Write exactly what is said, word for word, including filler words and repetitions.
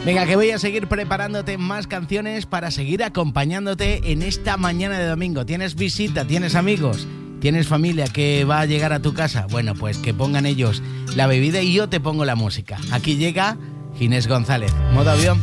Venga, que voy a seguir preparándote más canciones para seguir acompañándote en esta mañana de domingo. ¿Tienes visita? ¿Tienes amigos? ¿Tienes familia que va a llegar a tu casa? Bueno, pues que pongan ellos la bebida y yo te pongo la música. Aquí llega Ginés González. Modo avión.